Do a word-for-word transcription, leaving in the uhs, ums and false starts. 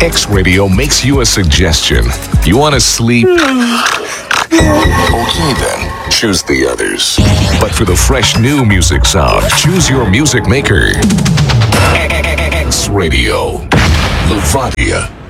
X Radio makes you a suggestion. You want to sleep? Okay then, choose the others. But for the fresh new music sound, choose your music maker. X Radio, Levadia.